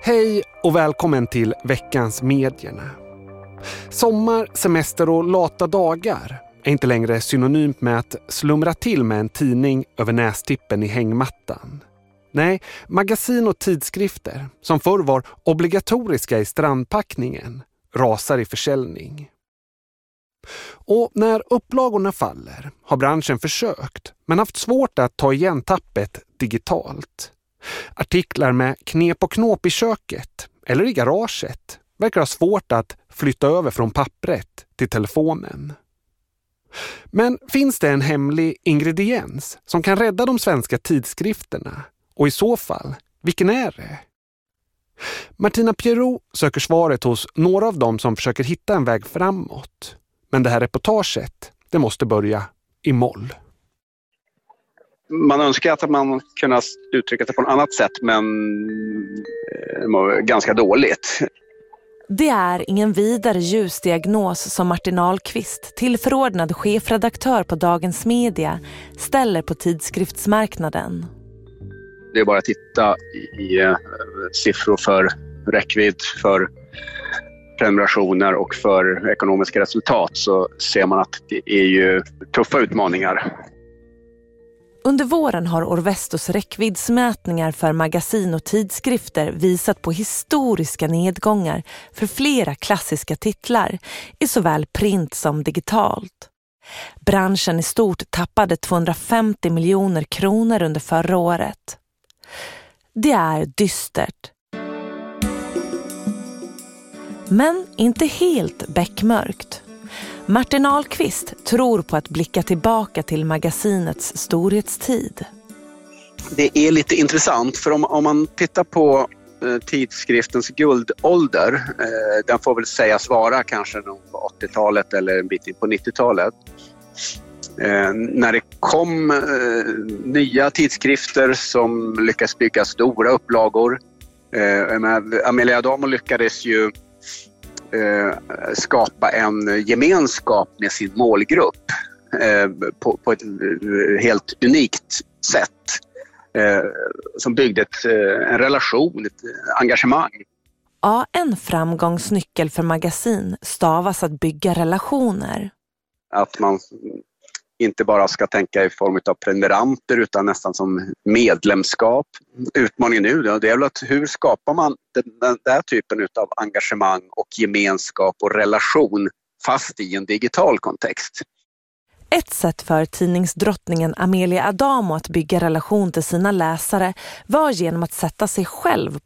Hej och välkommen till veckans medierna. Sommar, semester och lata dagar är inte längre synonymt med att slumra till med en tidning över nästippen i hängmattan. Nej, magasin och tidskrifter som förr var obligatoriska i strandpackningen rasar i försäljning. Och när upplagorna faller har branschen försökt men haft svårt att ta igen tappet digitalt. Artiklar med knep och knåp i köket eller i garaget verkar ha svårt att flytta över från pappret till telefonen. Men finns det en hemlig ingrediens som kan rädda de svenska tidskrifterna? Och i så fall, vilken är det? Martina Pierrot söker svaret hos några av dem som försöker hitta en väg framåt. Men det här reportaget, det måste börja i moll. Man önskar att man kunde uttrycka det på ett annat sätt, men ganska dåligt. Det är ingen vidare ljusdiagnos som Martin Ahlqvist, tillförordnad chefredaktör på Dagens Media, ställer på tidskriftsmarknaden. Det är bara att titta i siffror för räckvidd, för prenumerationer och för ekonomiska resultat, så ser man att det är ju tuffa utmaningar. Under våren har Orvestos räckviddsmätningar för magasin och tidskrifter visat på historiska nedgångar för flera klassiska titlar i såväl print som digitalt. Branschen i stort tappade 250 miljoner kronor under förra året. Det är dystert. Men inte helt bäckmörkt. Martin Ahlqvist tror på att blicka tillbaka till magasinets storhetstid. Det är lite intressant, för om man tittar på tidskriftens guldålder, den får väl sägas vara kanske på 80-talet eller en bit in på 90-talet. När det kom nya tidskrifter som lyckas bygga stora upplagor. Amelia Adamo lyckades ju skapa en gemenskap med sin målgrupp på ett helt unikt sätt, som byggde en relation, ett engagemang. Ja, en framgångsnyckel för magasin stavas att bygga relationer. Att man inte bara ska tänka i form av prenumeranter utan nästan som medlemskap. Utmaningen nu då, det är väl att hur skapar man den där typen av engagemang och gemenskap och relation fast i en digital kontext. Ett sätt för tidningsdrottningen Amelia Adamo att bygga relation till sina läsare var genom att sätta sig själv